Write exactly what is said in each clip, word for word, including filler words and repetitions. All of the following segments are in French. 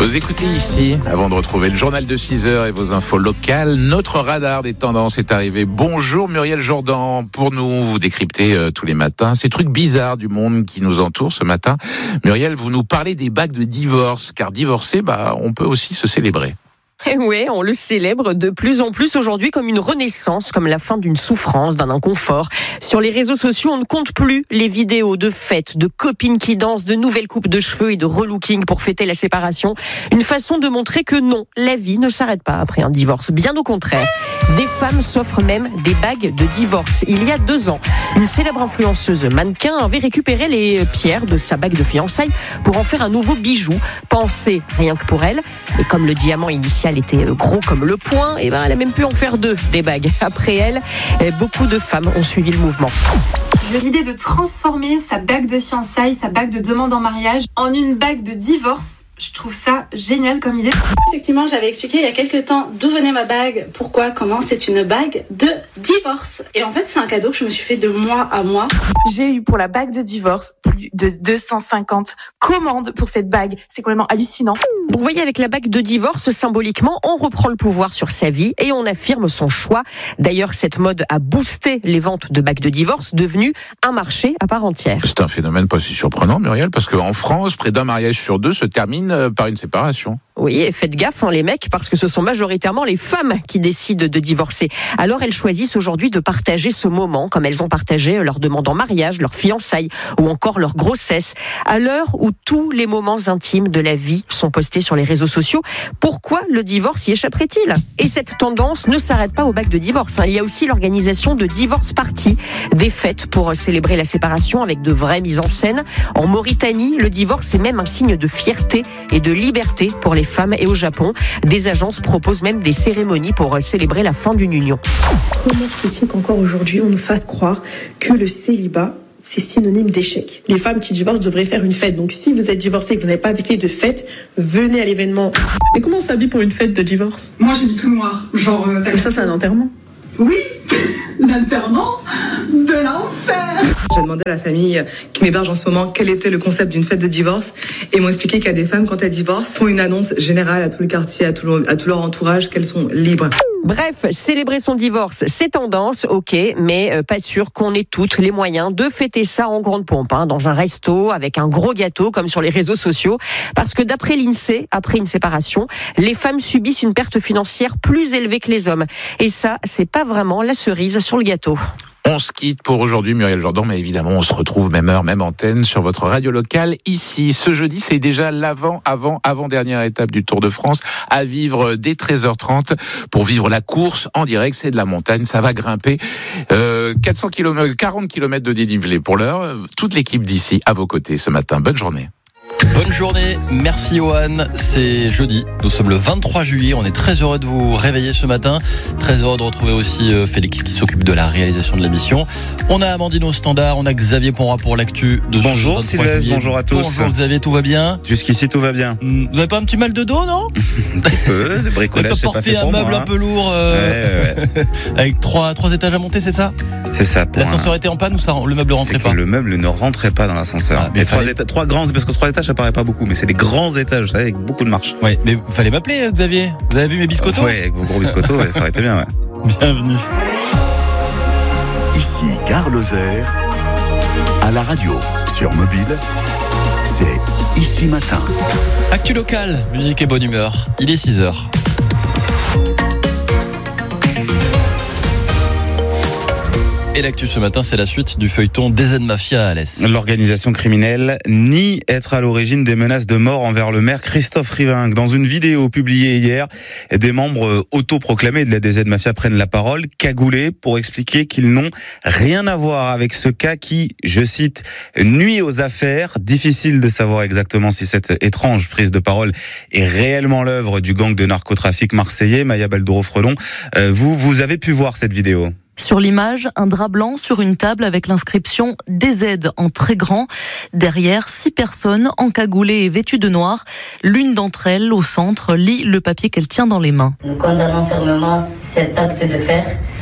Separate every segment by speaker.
Speaker 1: Vous écoutez ici, avant de retrouver le journal de six heures et vos infos locales, notre radar des tendances est arrivé. Bonjour Muriel Jourdan, pour nous, vous décryptez euh, tous les matins ces trucs bizarres du monde qui nous entoure ce matin. Muriel, vous nous parlez des bagues de divorce, car divorcer, bah, on peut aussi se célébrer.
Speaker 2: Et oui, on le célèbre de plus en plus aujourd'hui comme une renaissance, comme la fin d'une souffrance, d'un inconfort. Sur les réseaux sociaux, on ne compte plus les vidéos de fêtes, de copines qui dansent, de nouvelles coupes de cheveux et de relooking pour fêter la séparation. Une façon de montrer que non, la vie ne s'arrête pas après un divorce. Bien au contraire. Des femmes s'offrent même des bagues de divorce. Il y a deux ans, une célèbre influenceuse mannequin avait récupéré les pierres de sa bague de fiançailles pour en faire un nouveau bijou, pensé rien que pour elle. Et comme le diamant initial était gros comme le poing, et ben elle a même pu en faire deux, des bagues. Après elle, beaucoup de femmes ont suivi le mouvement.
Speaker 3: L'idée de transformer sa bague de fiançailles, sa bague de demande en mariage, en une bague de divorce, je trouve ça génial comme idée.
Speaker 4: Effectivement, j'avais expliqué il y a quelques temps d'où venait ma bague, pourquoi, comment. C'est une bague de divorce. Et en fait, c'est un cadeau que je me suis fait de mois à mois.
Speaker 5: J'ai eu pour la bague de divorce plus de deux cent cinquante commandes pour cette bague. C'est complètement hallucinant.
Speaker 2: Vous voyez, avec la bague de divorce, symboliquement, on reprend le pouvoir sur sa vie et on affirme son choix. D'ailleurs, cette mode a boosté les ventes de bagues de divorce, devenues un marché à part entière.
Speaker 1: C'est un phénomène pas si surprenant, Muriel, parce qu'en France, près d'un mariage sur deux se termine par une séparation.
Speaker 2: Oui, et faites gaffe, hein, les mecs, parce que ce sont majoritairement les femmes qui décident de divorcer. Alors elles choisissent aujourd'hui de partager ce moment, comme elles ont partagé leur demande en mariage, leur fiançailles ou encore leur grossesse. À l'heure où tous les moments intimes de la vie sont postés sur les réseaux sociaux, pourquoi le divorce y échapperait-il ? Et cette tendance ne s'arrête pas aux bagues de divorce. Hein. Il y a aussi l'organisation de divorce parties, des fêtes pour célébrer la séparation avec de vraies mises en scène. En Mauritanie, le divorce est même un signe de fierté et de liberté pour les femmes, et au Japon, des agences proposent même des cérémonies pour célébrer la fin d'une union.
Speaker 6: Comment se fait-il qu'encore aujourd'hui on nous fasse croire que le célibat c'est synonyme d'échec? Les femmes qui divorcent devraient faire une fête. Donc si vous êtes divorcé et que vous n'avez pas fait de fête, venez à l'événement.
Speaker 7: Mais comment on s'habille pour une fête de divorce?
Speaker 8: Moi j'ai du tout noir. Genre. Euh,
Speaker 7: Mais ça c'est un enterrement.
Speaker 8: Oui, l'enterrement de l'enfer.
Speaker 9: J'ai demandé à la famille qui m'héberge en ce moment quel était le concept d'une fête de divorce et ils m'ont expliqué qu'il y a des femmes, quand elles divorcent, font une annonce générale à tout le quartier, à tout, le, à tout leur entourage qu'elles sont libres.
Speaker 2: Bref, célébrer son divorce, c'est tendance, ok, mais euh, pas sûr qu'on ait toutes les moyens de fêter ça en grande pompe, hein, dans un resto, avec un gros gâteau, comme sur les réseaux sociaux. Parce que d'après l'INSEE, après une séparation, les femmes subissent une perte financière plus élevée que les hommes. Et ça, c'est pas vraiment la cerise sur le gâteau.
Speaker 1: On se quitte pour aujourd'hui, Muriel Jourdan, mais évidemment, on se retrouve même heure, même antenne sur votre radio locale ici. Ce jeudi, c'est déjà l'avant, avant, avant-dernière étape du Tour de France à vivre dès treize heures trente pour vivre la course en direct. C'est de la montagne, ça va grimper. Euh, quatre cents kilomètres, quarante kilomètres de dénivelé pour l'heure. Toute l'équipe d'ici à vos côtés ce matin. Bonne journée.
Speaker 10: Bonne journée, merci Johan. C'est jeudi, nous sommes le vingt-trois juillet. On est très heureux de vous réveiller ce matin. Très heureux de retrouver aussi Félix qui s'occupe de la réalisation de l'émission. On a Amandine au standard, on a Xavier Ponra pour l'actu de ce
Speaker 11: Bonjour Sylvestre, bonjour à tous.
Speaker 10: Bonjour Xavier, tout va bien?
Speaker 11: Jusqu'ici tout va bien.
Speaker 10: Vous n'avez pas un petit mal de dos, non?
Speaker 11: Un petit peu, de bricolage, c'est pas fait pour moi.
Speaker 10: Porter un meuble
Speaker 11: hein.
Speaker 10: un peu lourd euh,
Speaker 11: ouais, ouais.
Speaker 10: avec trois, trois étages à monter, c'est ça?
Speaker 11: C'est ça.
Speaker 10: L'ascenseur un... était en panne ou ça, le meuble rentrait
Speaker 11: c'est
Speaker 10: pas?
Speaker 11: que le meuble ne rentrait pas dans l'ascenseur. Ah, mais trois, fallait... éta- trois grands, parce que trois étages ça paraît pas beaucoup, mais c'est des grands étages, vous savez, avec beaucoup de marches.
Speaker 10: Ouais, mais fallait m'appeler Xavier. Vous avez vu mes biscottos?
Speaker 11: Ouais, avec vos gros biscottos, ouais, ça aurait été bien, ouais.
Speaker 10: Bienvenue.
Speaker 12: Ici Gare Lozère, à la radio, sur mobile, c'est Ici Matin.
Speaker 10: Actu local, musique et bonne humeur. Il est six heures. Et l'actu ce matin, c'est la suite du feuilleton D Z Mafia à Alès.
Speaker 11: L'organisation criminelle nie être à l'origine des menaces de mort envers le maire Christophe Rivingue. Dans une vidéo publiée hier, des membres autoproclamés de la D Z Mafia prennent la parole, cagoulés, pour expliquer qu'ils n'ont rien à voir avec ce cas qui, je cite, nuit aux affaires. Difficile de savoir exactement si cette étrange prise de parole est réellement l'œuvre du gang de narcotrafic marseillais. Maya Baldouro-Frelon, euh, vous, vous avez pu voir cette vidéo?
Speaker 13: Sur l'image, un drap blanc sur une table avec l'inscription D Z en très grand. Derrière, six personnes encagoulées et vêtues de noir. L'une d'entre elles, au centre, lit le papier qu'elle tient dans les mains.
Speaker 14: Nous condamnons fermement cet acte de fer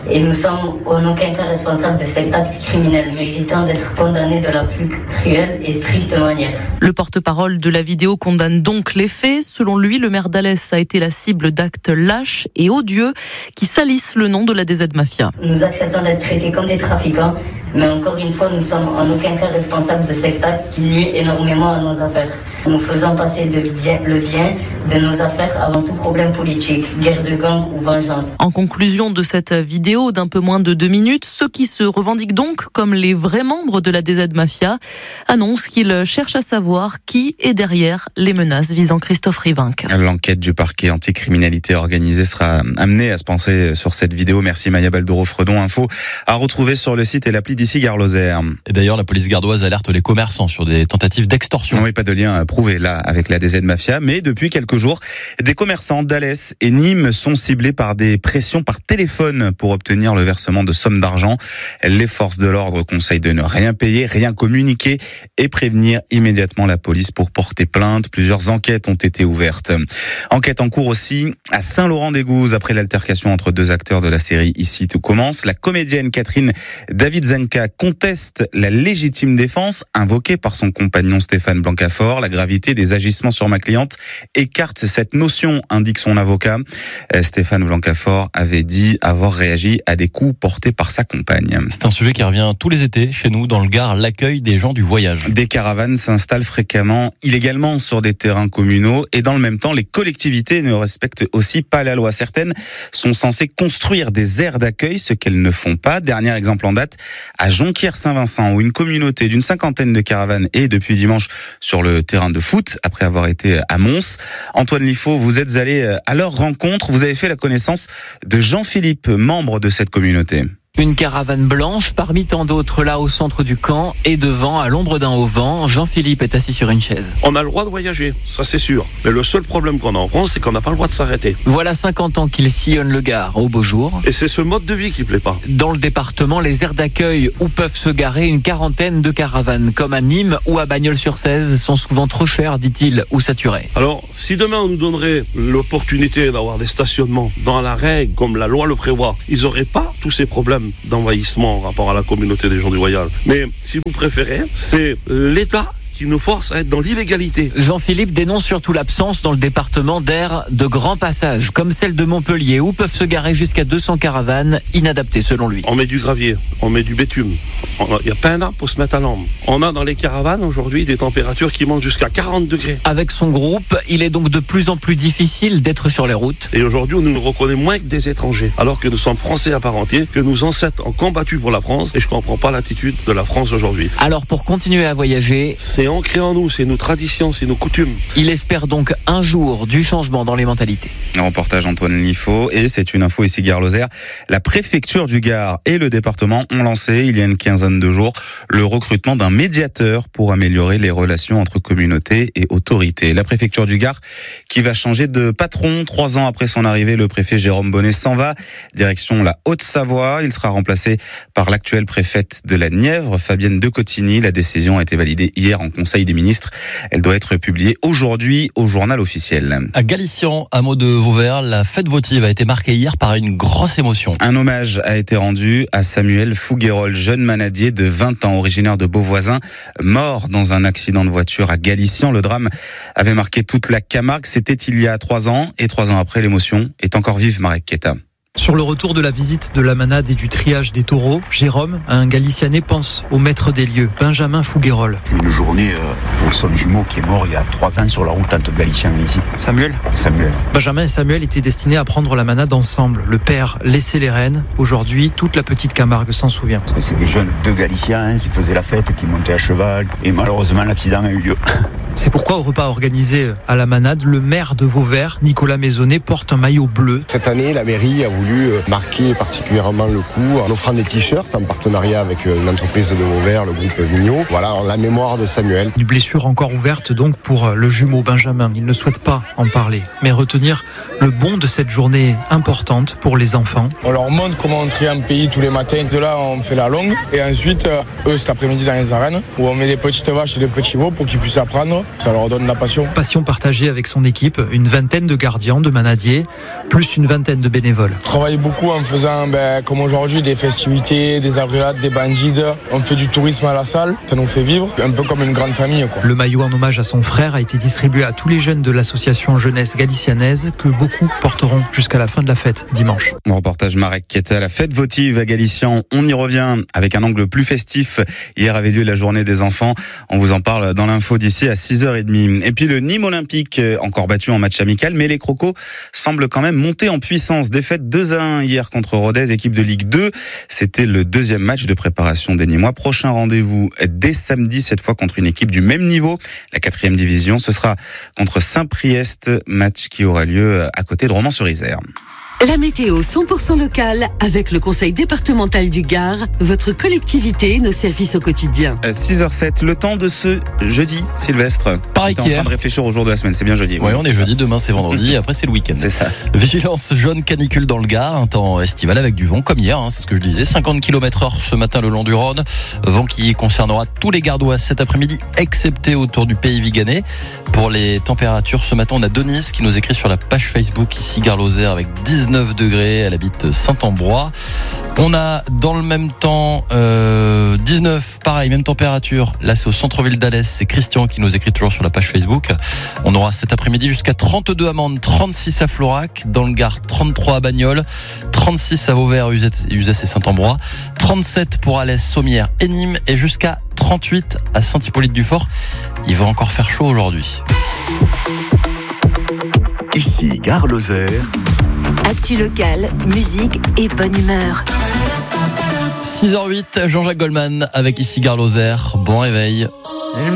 Speaker 14: et nous sommes en aucun cas responsables de cet acte criminel, méritant d'être condamnés de la plus cruelle et stricte manière.
Speaker 13: Le porte-parole de la vidéo condamne donc les faits. Selon lui, le maire d'Alès a été la cible d'actes lâches et odieux qui salissent le nom de la D Z Mafia.
Speaker 14: Nous acceptons d'être traités comme des trafiquants, mais encore une fois, nous sommes en aucun cas responsables de cet acte qui nuit énormément à nos affaires. Nous faisons passer de bien, le bien de nos affaires avant tout problème politique, guerre de gang ou vengeance.
Speaker 13: En conclusion de cette vidéo d'un peu moins de deux minutes, ceux qui se revendiquent donc comme les vrais membres de la D Z Mafia annoncent qu'ils cherchent à savoir qui est derrière les menaces visant Christophe Rivinc.
Speaker 11: L'enquête du parquet anticriminalité organisée sera amenée à se pencher sur cette vidéo. Merci Maya Baldoro-Fredon. Info à retrouver sur le site et l'appli d'ici Gare Lozère.
Speaker 10: Et d'ailleurs, la police gardoise alerte les commerçants sur des tentatives d'extorsion.
Speaker 11: Oui, pas de lien prouvé là avec la D Z Mafia, mais depuis quelques jours, des commerçants d'Alès et Nîmes sont ciblés par des pressions par téléphone pour obtenir le versement de sommes d'argent. Les forces de l'ordre conseillent de ne rien payer, rien communiquer et prévenir immédiatement la police pour porter plainte. Plusieurs enquêtes ont été ouvertes. Enquête en cours aussi à Saint-Laurent-des-Gouzes après l'altercation entre deux acteurs de la série Ici tout commence. La comédienne Catherine Davidzenka conteste la légitime défense invoquée par son compagnon Stéphane Blancafort. La gravité des agissements sur ma cliente écarte cette notion, indique son avocat. Stéphane Blancafort avait dit avoir réagi à des coups portés par sa compagne.
Speaker 10: C'est un sujet qui revient tous les étés chez nous dans le Gard, l'accueil des gens du voyage.
Speaker 11: Des caravanes s'installent fréquemment illégalement sur des terrains communaux et dans le même temps, les collectivités ne respectent aussi pas la loi. Certaines sont censées construire des aires d'accueil, ce qu'elles ne font pas. Dernier exemple en date, à Jonquière-Saint-Vincent, où une communauté d'une cinquantaine de caravanes est depuis dimanche sur le terrain de foot, après avoir été à Mons. Antoine Liffaut, vous êtes allé à leur rencontre, vous avez fait la connaissance de Jean-Philippe, membre de cette communauté.
Speaker 15: Une caravane blanche parmi tant d'autres là au centre du camp et devant, à l'ombre d'un auvent, Jean-Philippe est assis sur une chaise.
Speaker 16: On a le droit de voyager, ça c'est sûr. Mais le seul problème qu'on a en France, c'est qu'on n'a pas le droit de s'arrêter.
Speaker 15: Voilà cinquante ans qu'il sillonne le Gard au beau jour.
Speaker 16: Et c'est ce mode de vie qui plaît pas.
Speaker 15: Dans le département, les aires d'accueil où peuvent se garer une quarantaine de caravanes, comme à Nîmes ou à Bagnols-sur-Cèze, sont souvent trop chères, dit-il, ou saturées.
Speaker 16: Alors, si demain on nous donnerait l'opportunité d'avoir des stationnements dans la règle, comme la loi le prévoit, ils n'auraient pas tous ces problèmes d'envahissement en rapport à la communauté des gens du voyage. Mais si vous préférez, c'est l'État qui nous force à être dans l'illégalité.
Speaker 15: Jean-Philippe dénonce surtout l'absence dans le département d'aires de grands passages, comme celle de Montpellier, où peuvent se garer jusqu'à deux cents caravanes, inadaptées selon lui.
Speaker 16: On met du gravier, on met du bitume, il n'y a pas un arbre pour se mettre à l'ombre. On a dans les caravanes aujourd'hui des températures qui montent jusqu'à quarante degrés.
Speaker 15: Avec son groupe, il est donc de plus en plus difficile d'être sur les routes.
Speaker 16: Et aujourd'hui, on nous reconnaît moins que des étrangers, alors que nous sommes Français à part entière, que nos ancêtres ont combattu pour la France, et je ne comprends pas l'attitude de la France aujourd'hui.
Speaker 15: Alors pour continuer à voyager,
Speaker 16: c'est ancré en nous, c'est nos traditions, c'est nos coutumes.
Speaker 15: Il espère donc un jour du changement dans les mentalités.
Speaker 11: Un reportage Antoine Liffaut, et c'est une info ici Gare Lozère. La préfecture du Gard et le département ont lancé il y a une quinzaine de jours le recrutement d'un médiateur pour améliorer les relations entre communautés et autorités. La préfecture du Gard qui va changer de patron. Trois ans après son arrivée, le préfet Jérôme Bonnet s'en va. Direction la Haute-Savoie. Il sera remplacé par l'actuelle préfète de la Nièvre, Fabienne de Cotigny. La décision a été validée hier en Conseil des ministres. Elle doit être publiée aujourd'hui au journal officiel.
Speaker 10: À Galician, hameau de Vauvert, la fête votive a été marquée hier par une grosse émotion.
Speaker 11: Un hommage a été rendu à Samuel Fouguerolles, jeune manadier de vingt ans, originaire de Beauvoisin, mort dans un accident de voiture à Galician. Le drame avait marqué toute la Camargue. C'était il y a trois ans et trois ans après, l'émotion est encore vive, Marek Keta.
Speaker 17: Sur le retour de la visite de la manade et du triage des taureaux, Jérôme, un Galicianais, pense au maître des lieux, Benjamin Fouguerolles.
Speaker 18: C'est une journée pour son jumeau qui est mort il y a trois ans sur la route entre Galician et ici.
Speaker 17: Samuel
Speaker 18: Samuel.
Speaker 17: Benjamin et Samuel étaient destinés à prendre la manade ensemble. Le père laissait les rênes. Aujourd'hui, toute la petite Camargue s'en souvient.
Speaker 18: Parce que c'est des jeunes de Galiciens hein, qui faisaient la fête, qui montaient à cheval. Et malheureusement, l'accident a eu lieu.
Speaker 17: C'est pourquoi au repas organisé à la manade, le maire de Vauvert, Nicolas Maisonnet, porte un maillot bleu.
Speaker 19: Cette année, la mairie a voulu marquer particulièrement le coup en offrant des t-shirts en partenariat avec une entreprise de Vauvert, le groupe Vigneault. Voilà, en la mémoire de Samuel.
Speaker 17: Une blessure encore ouverte donc pour le jumeau Benjamin. Il ne souhaite pas en parler, mais retenir le bon de cette journée importante pour les enfants.
Speaker 20: On leur montre comment entrer en pays tous les matins. De là, on fait la longue. Et ensuite, eux, cet après-midi dans les arènes, où on met des petites vaches et des petits veaux pour qu'ils puissent apprendre Ça leur donne la passion.
Speaker 17: Passion partagée avec son équipe, une vingtaine de gardiens, de manadiers, plus une vingtaine de bénévoles.
Speaker 20: On travaille beaucoup en faisant, ben, comme aujourd'hui, des festivités, des agréades, des bandides. On fait du tourisme à la salle, ça nous fait vivre, un peu comme une grande famille, quoi.
Speaker 17: Le maillot en hommage à son frère a été distribué à tous les jeunes de l'association Jeunesse Galicianaise que beaucoup porteront jusqu'à la fin de la fête dimanche.
Speaker 11: Mon reportage Marek qui était à la fête votive à Galician. On y revient avec un angle plus festif. Hier avait lieu la journée des enfants. On vous en parle dans l'info d'ici à six heures trente. Et puis le Nîmes Olympique, encore battu en match amical, mais les Crocos semblent quand même monter en puissance. Défaite deux à un hier contre Rodez, équipe de Ligue deux. C'était le deuxième match de préparation des Nîmois. Prochain rendez-vous dès samedi, cette fois contre une équipe du même niveau, la quatrième division. Ce sera contre Saint-Priest, match qui aura lieu à côté de Romans-sur-Isère.
Speaker 21: La météo cent pour cent locale avec le conseil départemental du Gard, votre collectivité, nos services au quotidien.
Speaker 11: six heures zéro sept, le temps de ce jeudi, Sylvestre.
Speaker 10: Pareil
Speaker 11: qu'hier.
Speaker 10: en
Speaker 11: train de réfléchir au jour de la semaine, c'est bien jeudi.
Speaker 10: Oui, ouais, on est jeudi, demain c'est vendredi, après c'est le week-end.
Speaker 11: C'est ça.
Speaker 10: Vigilance jaune canicule dans le Gard, un temps estival avec du vent comme hier, hein, c'est ce que je disais, cinquante kilomètres heure ce matin le long du Rhône. Vent qui concernera tous les Gardois cet après-midi, excepté autour du pays Viganais. Pour les températures, ce matin on a Denise qui nous écrit sur la page Facebook ici Gare-Lozère avec dix-neuf degrés, elle habite Saint-Ambrois. On a dans le même temps euh, dix-neuf, pareil, même température. Là c'est au centre-ville d'Alès, c'est Christian qui nous écrit toujours sur la page Facebook. On aura cet après-midi jusqu'à trente-deux à Mende, trente-six à Florac, dans le Gard trente-trois à Bagnoles, trente-six à Vauvert, Uzès et Saint-Ambrois, trente-sept pour Alès, Sommières et Nîmes et jusqu'à trente-huit à Saint-Hippolyte-du-Fort. Il va encore faire chaud aujourd'hui.
Speaker 12: Ici Gare-Lozère.
Speaker 21: Actu locale, musique et bonne humeur.
Speaker 10: six heures huit, Jean-Jacques Goldman avec ici Gare-Lozère. Bon réveil.